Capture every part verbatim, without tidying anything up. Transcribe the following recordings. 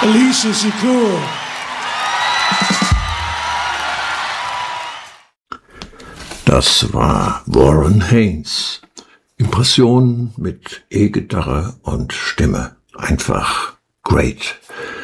Alicia Shakur. Das war Warren Haynes. Impressionen mit E-Gitarre und Stimme. Einfach great.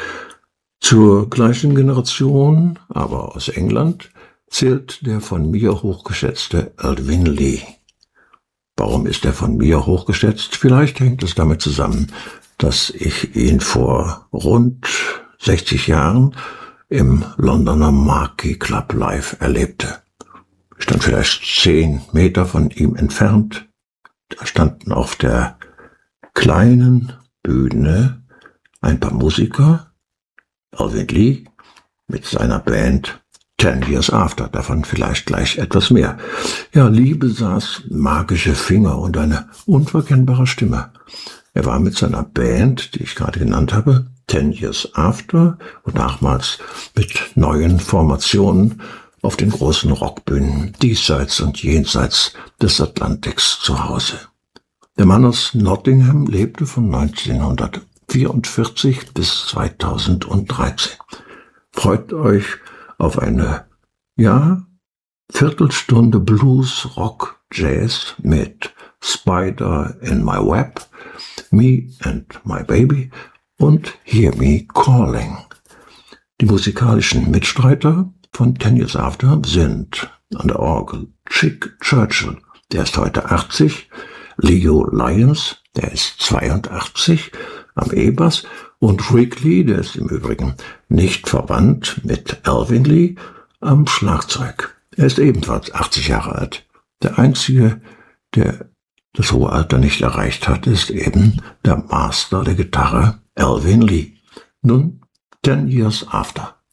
Zur gleichen Generation, aber aus England, zählt der von mir hochgeschätzte Alvin Lee. Warum ist er von mir hochgeschätzt? Vielleicht hängt es damit zusammen, dass ich ihn vor rund sechzig Jahren im Londoner Marquee Club live erlebte. Ich stand vielleicht zehn Meter von ihm entfernt. Da standen auf der kleinen Bühne ein paar Musiker, Alvin Lee mit seiner Band Ten Years After, davon vielleicht gleich etwas mehr. Ja, Lee besaß magische Finger und eine unverkennbare Stimme. Er war mit seiner Band, die ich gerade genannt habe, Ten Years After und nachmals mit neuen Formationen auf den großen Rockbühnen diesseits und jenseits des Atlantiks zu Hause. Der Mann aus Nottingham lebte von neunzehnhundertvierundvierzig bis zweitausenddreizehn. Freut euch auf eine, ja, Viertelstunde Blues, Rock, Jazz mit Spider in My Web, Me and My Baby und Hear Me Calling. Die musikalischen Mitstreiter von Ten Years After sind an der Orgel Chick Churchill, der ist heute achtzig, Leo Lyons, der ist zweiundachtzig, am E-Bass und Rick Lee, der ist im Übrigen nicht verwandt mit Alvin Lee, am Schlagzeug. Er ist ebenfalls achtzig Jahre alt. Der Einzige, der das hohe Alter nicht erreicht hat, ist eben der Master der Gitarre, Alvin Lee. Nun, Ten Years After.